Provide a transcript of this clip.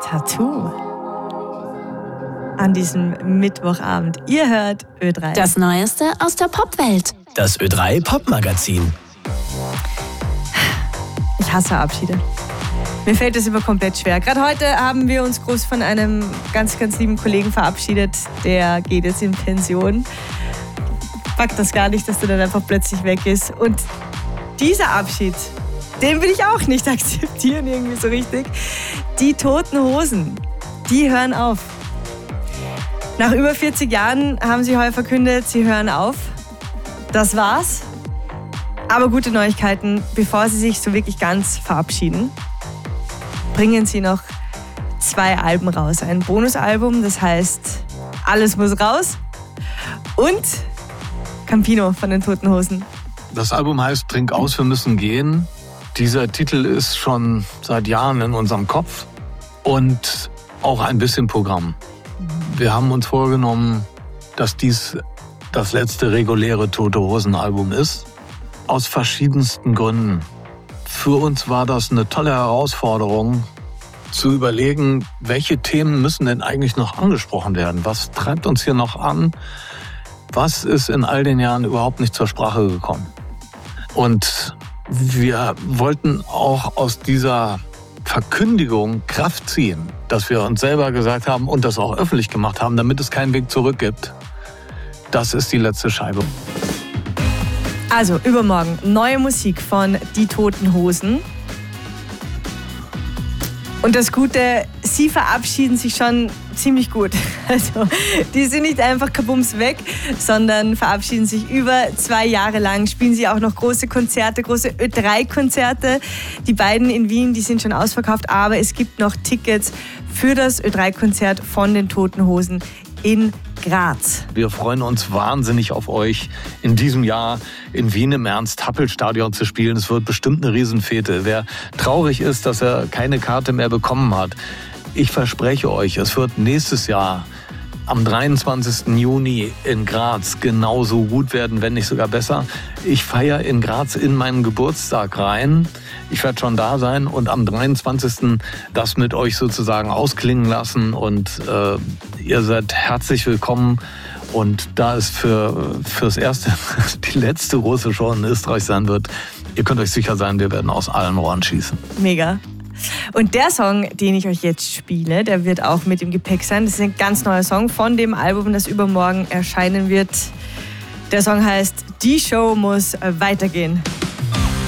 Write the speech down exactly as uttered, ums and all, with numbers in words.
Tattoo. An diesem Mittwochabend. Ihr hört Ö drei. Das Neueste aus der Popwelt. Das Ö drei Popmagazin. Ich hasse Abschiede. Mir fällt das immer komplett schwer. Gerade heute haben wir uns groß von einem ganz, ganz lieben Kollegen verabschiedet. Der geht jetzt in Pension. Packt das gar nicht, dass der dann einfach plötzlich weg ist. Und dieser Abschied, den will ich auch nicht akzeptieren irgendwie so richtig. Die Toten Hosen, die hören auf. Nach über vierzig Jahren haben sie heute verkündet, sie hören auf. Das war's. Aber gute Neuigkeiten, bevor sie sich so wirklich ganz verabschieden, bringen sie noch zwei Alben raus. Ein Bonusalbum, das heißt Alles muss raus, und Campino von den Toten Hosen. Das Album heißt Trink aus, wir müssen gehen. Dieser Titel ist schon seit Jahren in unserem Kopf und auch ein bisschen Programm. Wir haben uns vorgenommen, dass dies das letzte reguläre Tote Hosen Album ist, aus verschiedensten Gründen. Für uns war das eine tolle Herausforderung, zu überlegen, welche Themen müssen denn eigentlich noch angesprochen werden? Was treibt uns hier noch an? Was ist in all den Jahren überhaupt nicht zur Sprache gekommen? Und wir wollten auch aus dieser Verkündigung Kraft ziehen, dass wir uns selber gesagt haben und das auch öffentlich gemacht haben, damit es keinen Weg zurück gibt. Das ist die letzte Scheibe. Also übermorgen neue Musik von Die Toten Hosen. Und das Gute, sie verabschieden sich schon ziemlich gut. Also die sind nicht einfach kabums weg, sondern verabschieden sich über zwei Jahre lang. Spielen sie auch noch große Konzerte, große Ö drei Konzerte. Die beiden in Wien, die sind schon ausverkauft, aber es gibt noch Tickets für das Ö drei Konzert von den Toten Hosen in Graz. Wir freuen uns wahnsinnig auf euch, in diesem Jahr in Wien im Ernst-Happel-Stadion zu spielen. Es wird bestimmt eine Riesenfete. Wer traurig ist, dass er keine Karte mehr bekommen hat, ich verspreche euch, es wird nächstes Jahr am dreiundzwanzigsten Juni in Graz genauso gut werden, wenn nicht sogar besser. Ich feiere in Graz in meinen Geburtstag rein. Ich werde schon da sein und am dreiundzwanzigsten das mit euch sozusagen ausklingen lassen. Und äh, ihr seid herzlich willkommen. Und da es für fürs erste die letzte große Show in Österreich sein wird, ihr könnt euch sicher sein, wir werden aus allen Rohren schießen. Mega. Und der Song, den ich euch jetzt spiele, der wird auch mit im Gepäck sein. Das ist ein ganz neuer Song von dem Album, das übermorgen erscheinen wird. Der Song heißt Die Show muss weitergehen.